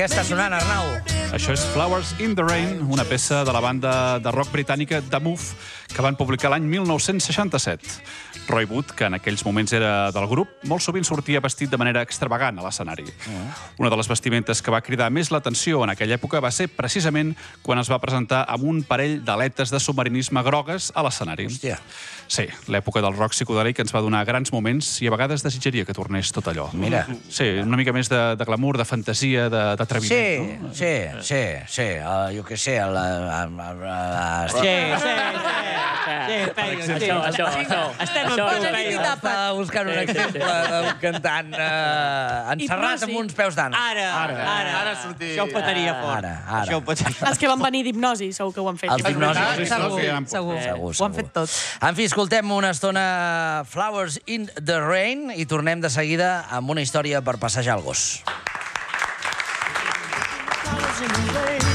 Què està sonant, Arnau? Això és Flowers in the Rain, una peça de la banda de rock britànica The Move, que van publicar l'any 1967. Roy Wood, que en aquells moments era del grup, molt sovint sortia vestit de manera extravagant a l'escenari. Una de les vestimentes que va cridar més l'atenció en aquella època va ser precisament quan es va presentar amb un parell d'aletes de submarinisme grogues a l'escenari. Hòstia. Sí, l'època del rock psicodèlic ens va donar grans moments i a vegades desitjaria que tornés tot allò. Mira. Sí, una mica més de glamour, de fantasia, d'atreviment. Sí, jo què sé, estava buscant un exemple d'un cantant encerrat amb uns peus d'ànec. Ara sortia. Això ho petaria fort. Ara. Els que van venir d'hipnosi, segur que ho han fet. Els d'hipnosi. Segur. Ho han fet tot. En fi, escoltem una estona Flowers in the Rain i tornem de seguida amb una història per passejar el gos.